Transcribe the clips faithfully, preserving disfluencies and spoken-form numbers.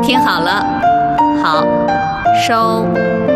听好了，好，收。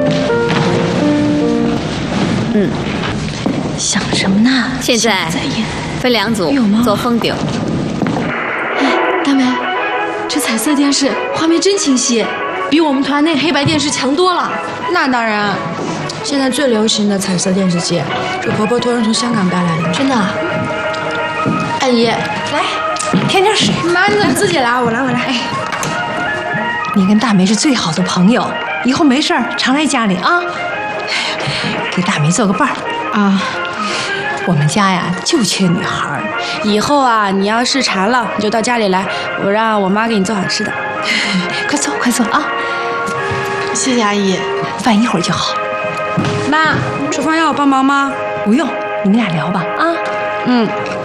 嗯， 想什么呢？ 现在分两组做封顶。 哎，大梅，这彩色电视画面真清晰，比我们团那黑白电视强多了。 那当然，现在最流行的彩色电视机，这婆婆托人从香港带来的。 真的？阿姨，来，添点水。 妈，你怎么自己来？我来，我来。哎， 你跟大梅是最好的朋友，以后没事儿常来家里啊，给大梅做个伴儿啊。我们家呀就缺女孩儿， 以后啊，你要是馋了，你就到家里来，我让我妈给你做好吃的。 快坐，快坐啊！ 谢谢阿姨， 饭一会儿就好。 妈，厨房要我帮忙吗？ 不用，你们俩聊吧啊。 嗯。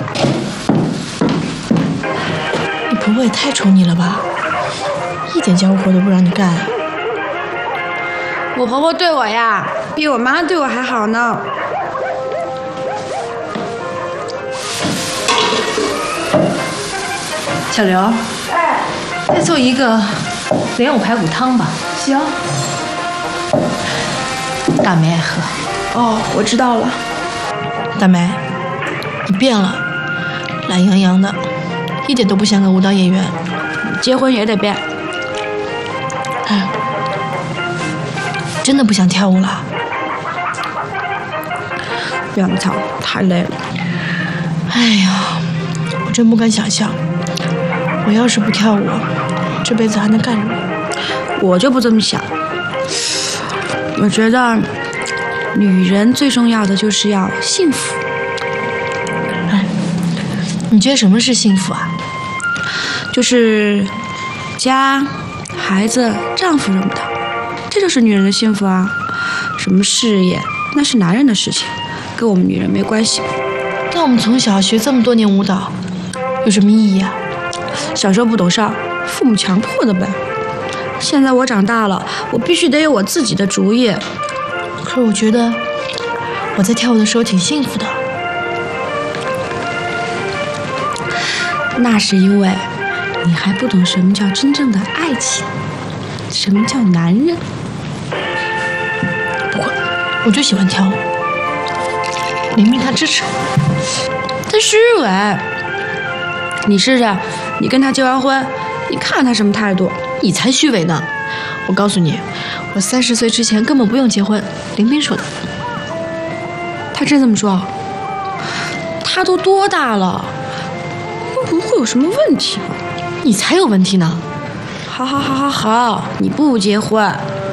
你婆婆也太宠你了吧，一点家务活都不让你干。 我婆婆对我呀，比我妈对我还好呢。 小刘，哎，再做一个莲藕排骨汤吧。 行。 大梅爱喝。 哦，我知道了。 大梅，你变了，懒洋洋的，一点都不像个舞蹈演员。 结婚也得变。 哎，真的不想跳舞了？ 不想跳，太累了。 哎呀，我真不敢想象。我要是不跳舞，这辈子还能干什么？ 我就不这么想。我觉得，女人最重要的就是要幸福。 哎，你觉得什么是幸福啊？ 就是家、孩子、丈夫什么的，这就是女人的幸福啊。什么事业，那是男人的事情，跟我们女人没关系。 那我们从小学这么多年舞蹈，有什么意义啊？ 小时候不懂事儿，父母强迫的呗。现在我长大了，我必须得有我自己的主意。 可是我觉得我在跳舞的时候挺幸福的。 那是因为你还不懂什么叫真正的爱情，什么叫男人。 不管，我就喜欢跳舞。明明他支持我， 他虚伪。你试试，你跟他结完婚，你看他什么态度？ 你才虚伪呢！我告诉你，我三十岁之前根本不用结婚。林斌说的。 他真这么说？他都多大了？不会有什么问题吧？ 你才有问题呢！ 好好好好好，你不结婚，